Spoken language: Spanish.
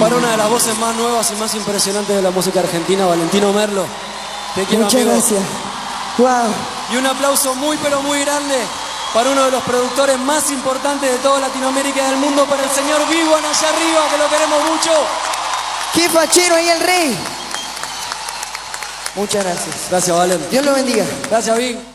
Para una de las voces más nuevas y más impresionantes de la música argentina, Valentino Merlo. Te quiero, muchas amigo. gracias. Wow. Y un aplauso muy pero muy grande para uno de los productores más importantes de toda Latinoamérica y del mundo, para el señor Vivian allá arriba, que lo queremos mucho. ¡Qué fachero ahí el rey! Muchas gracias. Gracias, Valen. Dios lo bendiga. Gracias, Vic.